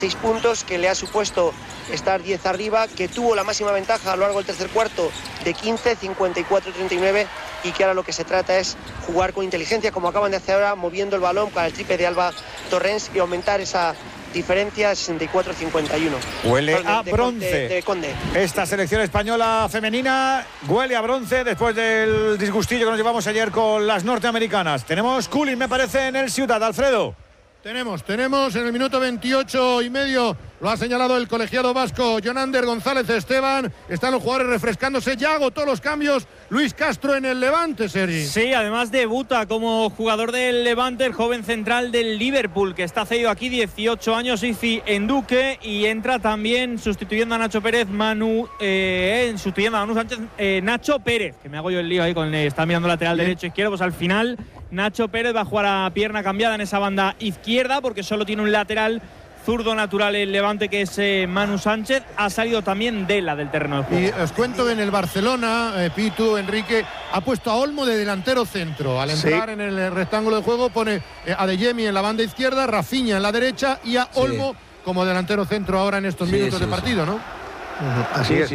6 puntos, que le ha supuesto estar 10 arriba, que tuvo la máxima ventaja a lo largo del tercer cuarto de 15, 54-39, y que ahora lo que se trata es jugar con inteligencia, como acaban de hacer ahora, moviendo el balón para el triple de Alba Torrens y aumentar esa diferencia 64-51. Huele a bronce. De Conde. Esta selección española femenina huele a bronce después del disgustillo que nos llevamos ayer con las norteamericanas. Tenemos cooling, me parece, en el Ciudad, Alfredo. Tenemos en el minuto 28 y medio, lo ha señalado el colegiado vasco Jonander González Esteban. Están los jugadores refrescándose, ya agotó los cambios Luis Castro en el Levante, Sergi. Sí, además debuta como jugador del Levante el joven central del Liverpool, que está cedido aquí, 18 años, Ifi Enduque, y entra también sustituyendo a Nacho Pérez, Manu Sánchez, Nacho Pérez, que me hago yo el lío ahí con está mirando lateral derecho izquierdo, pues al final Nacho Pérez va a jugar a pierna cambiada en esa banda izquierda, porque solo tiene un lateral zurdo natural el Levante, que es Manu Sánchez. Ha salido también Dela del terreno de juego. Y os cuento que en el Barcelona, Pitu, Enrique, ha puesto a Olmo de delantero centro. Al entrar en el rectángulo de juego pone a Adeyemi en la banda izquierda, Rafinha en la derecha y a Olmo como delantero centro ahora en estos minutos de partido, ¿no? Así es.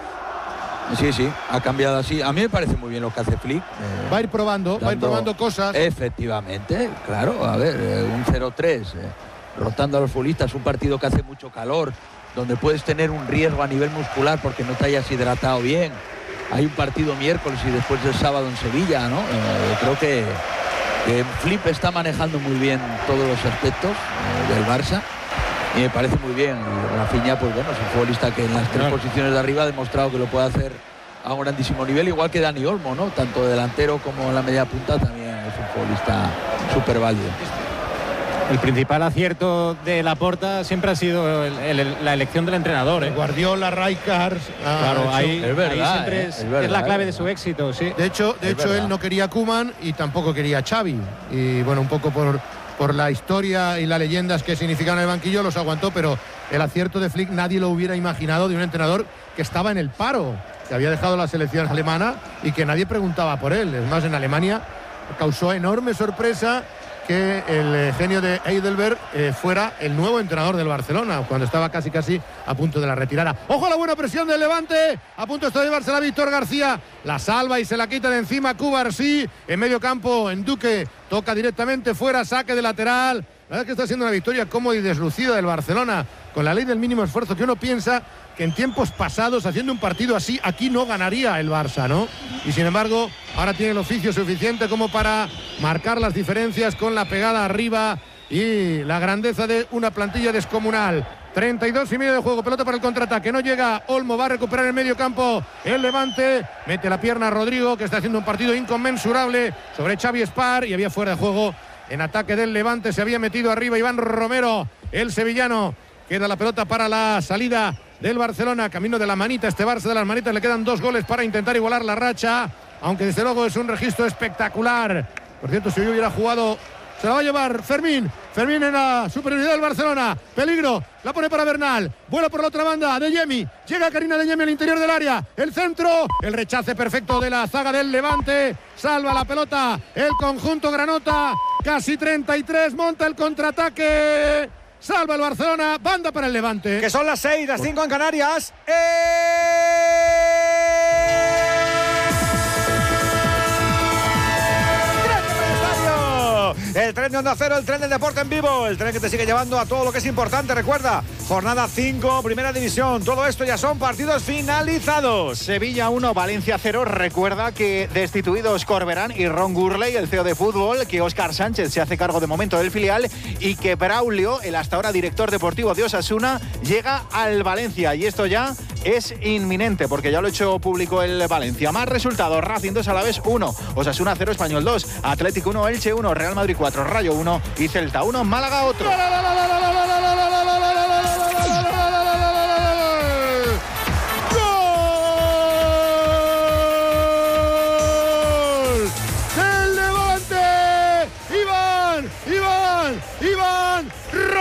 Sí, ha cambiado así. A mí me parece muy bien lo que hace Flick. Va a ir probando cosas. Efectivamente, claro. A ver, un 0-3, rotando a los futbolistas, un partido que hace mucho calor, donde puedes tener un riesgo a nivel muscular porque no te hayas hidratado bien. Hay un partido miércoles y después del sábado en Sevilla, ¿no? Creo que Flick está manejando muy bien todos los aspectos del Barça. Y me parece muy bien. Rafinha, pues bueno, es un futbolista que en las tres posiciones de arriba ha demostrado que lo puede hacer a un grandísimo nivel, igual que Dani Olmo, ¿no? Tanto delantero como en la media punta también es un futbolista súper válido. El principal acierto de Laporta siempre ha sido la elección del entrenador. Guardiola, Rijkaard. Claro, ahí es verdad, siempre es la clave de su éxito, sí. De hecho él no quería a Koeman y tampoco quería a Xavi. Y bueno, un poco por la historia y las leyendas que significaban el banquillo, los aguantó, pero el acierto de Flick nadie lo hubiera imaginado, de un entrenador que estaba en el paro, que había dejado la selección alemana y que nadie preguntaba por él. Es más, en Alemania causó enorme sorpresa que el genio de Heidelberg fuera el nuevo entrenador del Barcelona, cuando estaba casi a punto de la retirada. ¡Ojo a la buena presión del Levante! A punto está de llevársela Víctor García. La salva y se la quita de encima Cubarsí. En medio campo, Enduque toca directamente fuera, saque de lateral. La verdad es que está siendo una victoria cómoda y deslucida del Barcelona, con la ley del mínimo esfuerzo, que uno piensa que en tiempos pasados, haciendo un partido así, aquí no ganaría el Barça, ¿no? Y sin embargo, ahora tiene el oficio suficiente como para marcar las diferencias con la pegada arriba y la grandeza de una plantilla descomunal. 32 y medio de juego, pelota para el contraataque, no llega Olmo, va a recuperar el medio campo el Levante, mete la pierna a Rodrigo, que está haciendo un partido inconmensurable sobre Xavi Espar, y había fuera de juego en ataque del Levante. Se había metido arriba Iván Romero, el sevillano. Queda la pelota para la salida del Barcelona, camino de la manita, este Barça de las manitas. Le quedan 2 goles para intentar igualar la racha, aunque desde luego es un registro espectacular. Por cierto, si hoy hubiera jugado, se la va a llevar Fermín en la superioridad del Barcelona. Peligro, la pone para Bernal, vuela por la otra banda, Adeyemi, llega Karina Adeyemi al interior del área, el centro, el rechace perfecto de la zaga del Levante, salva la pelota el conjunto granota, casi 33, monta el contraataque, salva el Barcelona, banda para el Levante. Que son las 6, las 5 en Canarias. El tren de Onda Cero, el tren del deporte en vivo, el tren que te sigue llevando a todo lo que es importante. Recuerda, jornada 5, primera división. Todo esto ya son partidos finalizados. Sevilla 1, Valencia 0. Recuerda que destituidos Corberán y Ron Gurley, el CEO de fútbol, que Óscar Sánchez se hace cargo de momento del filial y que Braulio, el hasta ahora director deportivo de Osasuna, llega al Valencia. Y esto ya es inminente porque ya lo ha hecho público el Valencia. Más resultados: Racing 2, Alavés 1, Osasuna 0, Español 2, Atlético 1, Elche 1, Real Madrid 4, Rayo 1 y Celta 1, Málaga otro. ¡Gol del Levante! ¡Iván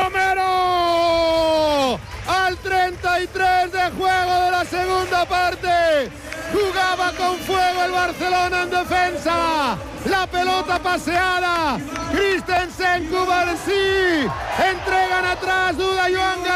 Romero! Al 33 de juego de la segunda parte. Jugaba con fuego el Barcelona en defensa. La pelota paseada. Christensen, Cubarsí. Entregan atrás, duda Joan.